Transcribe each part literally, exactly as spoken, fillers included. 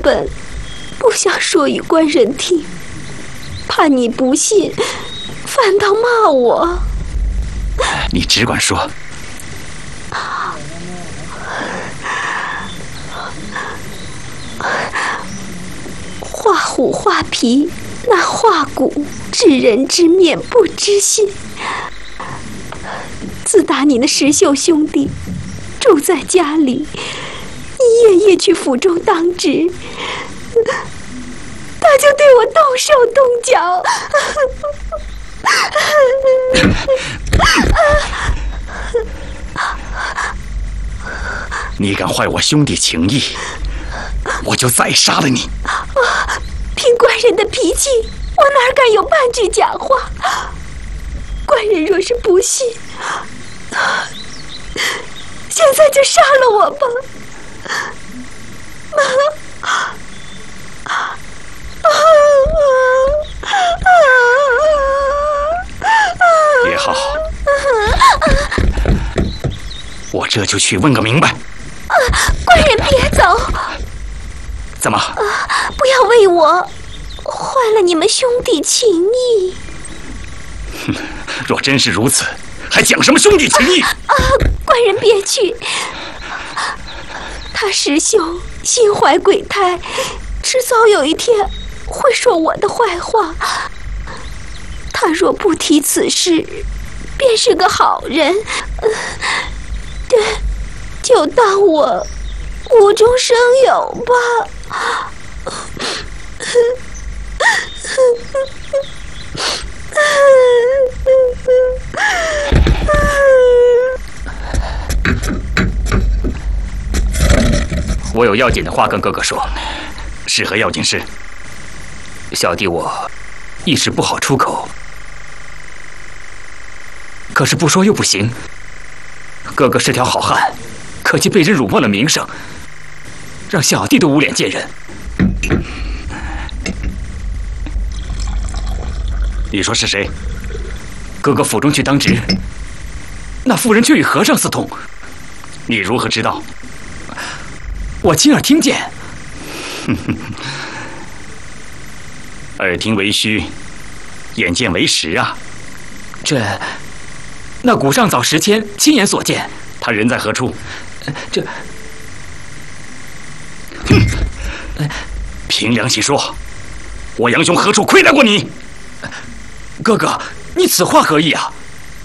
本不想说与官人听，怕你不信，反倒骂我。 你只管说。 画虎画皮，那画骨，知人知面不知心。自打你那石秀兄弟住在家里，你夜夜去府中当值，他就对我动手动脚。 你敢坏我兄弟情义，我就再杀了你！ 凭官人的脾气，我哪敢有半句假话？官人若是不信，现在就杀了我吧！ 也好，我这就去问个明白。 啊，官人别走！ 怎么？ 啊，不要为我坏了你们兄弟情谊。 哼，若真是如此，还讲什么兄弟情谊？ 啊，啊官人别去。他石秀心怀鬼胎，迟早有一天会说我的坏话。他若不提此事，便是个好人。呃，对，就当我无中生有吧。 我有要紧的话跟哥哥说。是何要紧事？小弟我一时不好出口，可是不说又不行。哥哥是条好汉，可惜被人辱没了名声，让小弟都无脸见人。你说是谁？哥哥府中去当值，那妇人却与和尚私通，你如何知道？我亲耳听见。耳听为虚，眼见为实啊！这，那古上早时迁亲眼所见，他人在何处？这，哼！凭良心说，我杨雄何处亏待过你？哥哥，你此话何意啊？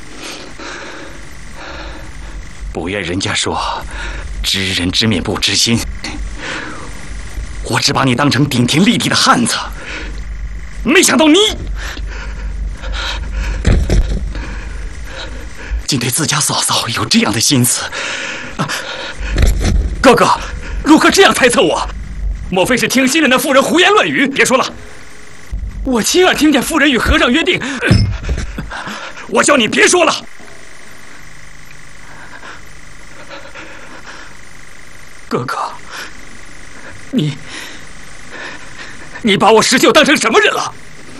不愿人家说知人知面不知心，我只把你当成顶天立地的汉子，没想到你竟对自家嫂嫂有这样的心思。啊，哥哥，如何这样猜测我？莫非是听信了那妇人胡言乱语？别说了，我亲耳听见妇人与和尚约定。我叫你别说了。哥哥，你你把我石秀当成什么人了？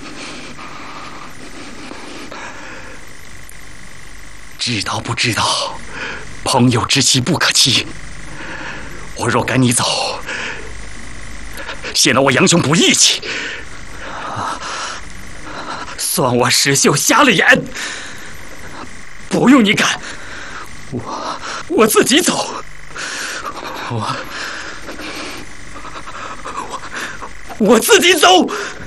知道不知道，朋友之妻不可欺。我若赶你走，显得我杨雄不义气，算我石秀瞎了眼。不用你赶，我我自己走。我我我自己走。